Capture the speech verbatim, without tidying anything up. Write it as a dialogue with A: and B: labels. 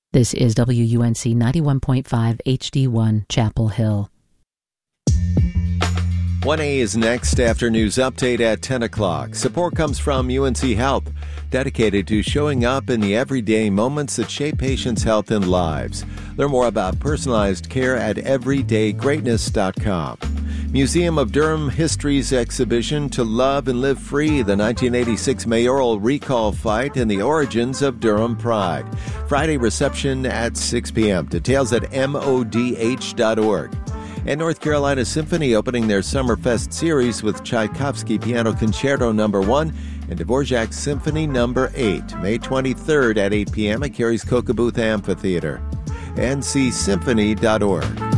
A: This is W U N C ninety-one point five H D one, Chapel Hill.
B: one A is next after news update at ten o'clock. Support comes from U N C Health, dedicated to showing up in the everyday moments that shape patients' health and lives. Learn more about personalized care at everyday greatness dot com. Museum of Durham History's exhibition To Love and Live Free, the nineteen eighty-six mayoral recall fight and the origins of Durham Pride. Friday reception at six p.m. Details at M O D H dot org. And North Carolina Symphony opening their Summerfest series with Tchaikovsky Piano Concerto Number one and Dvorak Symphony Number eight, May twenty-third at eight p.m. at Cary's Coca Booth Amphitheater. N C symphony dot org.